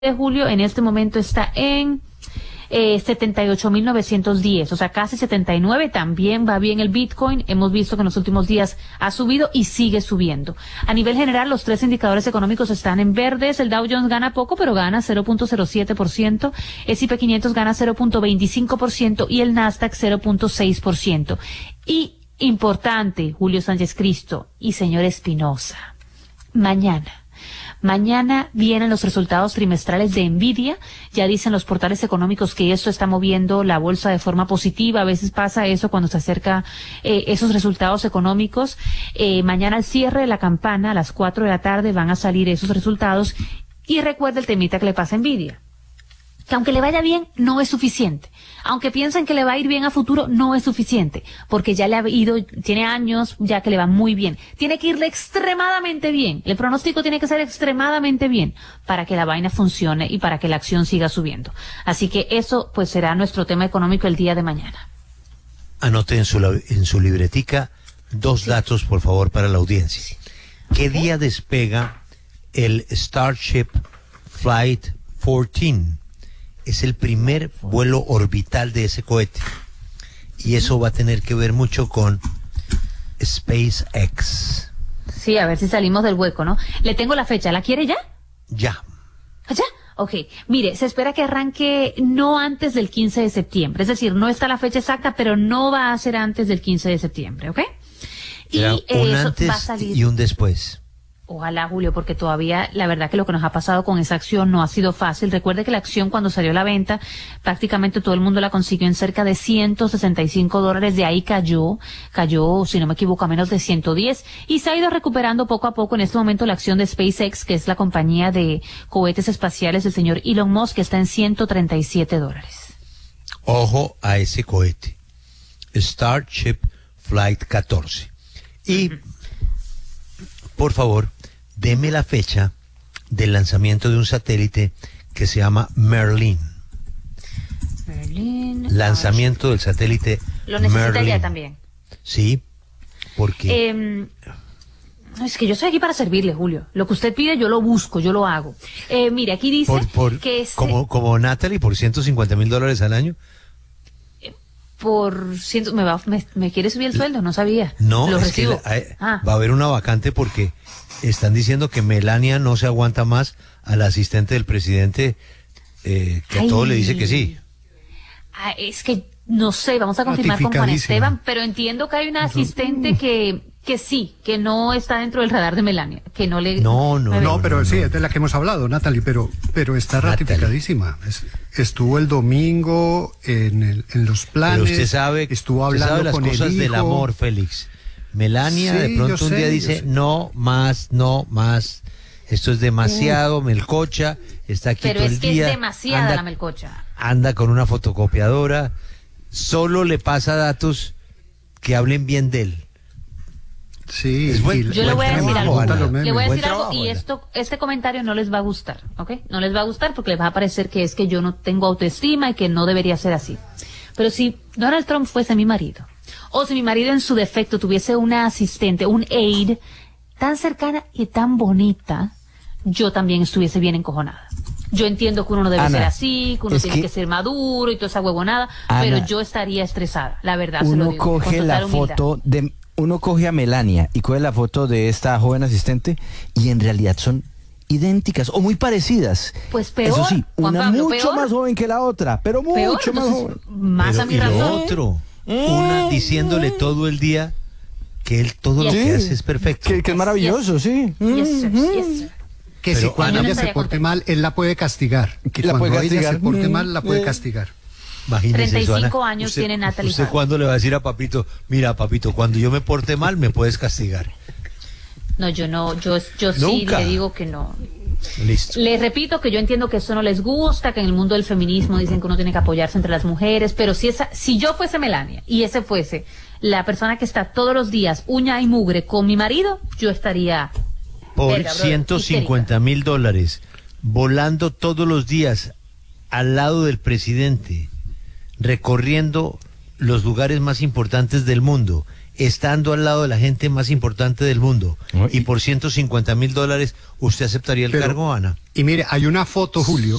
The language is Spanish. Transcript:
de julio en este momento está en 78.910, o sea, casi 79. También va bien el Bitcoin. Hemos visto que en los últimos días ha subido y sigue subiendo. A nivel general, los tres indicadores económicos están en verdes. El Dow Jones gana poco, pero gana 0.07%. S&P 500 gana 0.25% y el Nasdaq 0.6%. Y importante, Julio Sánchez Cristo y señor Espinosa, Mañana vienen los resultados trimestrales de Nvidia. Ya dicen los portales económicos que esto está moviendo la bolsa de forma positiva. A veces pasa eso cuando se acerca esos resultados económicos. Mañana al cierre de la campana, a las 4 de la tarde, van a salir esos resultados. Y recuerda el temita que le pasa a Nvidia, que aunque le vaya bien, no es suficiente. Aunque piensen que le va a ir bien a futuro, no es suficiente, porque ya le ha ido, tiene años ya que le va muy bien. Tiene que irle extremadamente bien. El pronóstico tiene que ser extremadamente bien para que la vaina funcione y para que la acción siga subiendo. Así que eso, pues, será nuestro tema económico el día de mañana. Anote en su libretica dos datos, por favor, para la audiencia. ¿Qué día despega el Starship Flight 14? Es el primer vuelo orbital de ese cohete. Y eso va a tener que ver mucho con SpaceX. Sí, a ver si salimos del hueco, ¿no? Le tengo la fecha. ¿La quiere ya? Ya. ¿Ya? Ok. Mire, se espera que arranque no antes del 15 de septiembre. Es decir, no está la fecha exacta, pero no va a ser antes del 15 de septiembre, ¿ok? Será y un eso antes va a salir. Y un después. Ojalá, Julio, porque todavía la verdad que lo que nos ha pasado con esa acción no ha sido fácil. Recuerde que la acción cuando salió a la venta, prácticamente todo el mundo la consiguió en cerca de $165. De ahí cayó, si no me equivoco, a menos de 110 y se ha ido recuperando poco a poco. En este momento la acción de SpaceX, que es la compañía de cohetes espaciales del señor Elon Musk, está en $137. Ojo a ese cohete. Starship Flight 14. Y, por favor, deme la fecha del lanzamiento de un satélite que se llama Merlin. Lanzamiento del satélite Lo necesitaría Merlin. también. Sí, porque... es que yo estoy aquí para servirle, Julio. Lo que usted pide, yo lo busco, yo lo hago. Mire, aquí dice que es... Como Natalie, por $150,000 al año. ¿Me quiere subir el sueldo? No sabía. No, lo es recibo. que va a haber una vacante porque están diciendo que Melania no se aguanta más al asistente del presidente, que a todo le dice que sí. Es que no sé, vamos a confirmar con Juan Esteban, pero entiendo que hay una asistente que sí, que no está dentro del radar de Melania, que no le... No, pero sí, es de la que hemos hablado, Natalie, pero está ratificadísima. Estuvo el domingo en los planes. Pero usted sabe, estuvo hablando las con cosas el hijo. del amor, Félix. Melania de pronto un día dice, no más, esto es demasiado, melcocha, está aquí pero todo el día. Pero es que es demasiada la melcocha. Anda con una fotocopiadora, solo le pasa datos que hablen bien de él. Sí, yo le voy a decir algo. Le voy a decir algo y Ana. este comentario no les va a gustar, ¿ok? No les va a gustar porque les va a parecer que es que yo no tengo autoestima y que no debería ser así. Pero si Donald Trump fuese mi marido, o si mi marido en su defecto tuviese una asistente, un aide, tan cercana y tan bonita, yo también estuviese bien encojonada. Yo entiendo que uno no debe ser así, que uno tiene que ser maduro y toda esa huevonada, pero yo estaría estresada, la verdad se lo digo. Uno coge la foto de... Uno coge a Melania y coge la foto de esta joven asistente y en realidad son idénticas o muy parecidas. Pues peor. Eso sí, Juan una Pablo, mucho peor. más joven que la otra, pero Peor, mucho más joven. Más a mi razón. Lo otro, una diciéndole todo el día que él todo lo que hace es perfecto. Que es maravilloso, sí. Yes, sir. Que si cuando ella se porte mal, él la puede castigar. Que cuando ella se porte mal, la puede castigar. Imagínese 35 eso, Ana. años tiene Natalie. ¿Usted cuándo le va a decir a papito, mira papito, cuando yo me porte mal me puedes castigar? No, yo no, yo sí Nunca. le digo que no. Listo. Les repito que yo entiendo que eso no les gusta, que en el mundo del feminismo dicen que uno tiene que apoyarse entre las mujeres, pero si yo fuese Melania y ese fuese la persona que está todos los días uña y mugre con mi marido, yo estaría... Por verga, brother, $150,000, volando todos los días al lado del presidente, recorriendo los lugares más importantes del mundo, estando al lado de la gente más importante del mundo, No, y por $150,000, ¿usted aceptaría el Pero- cargo, Ana? Y mire, hay una foto, Julio,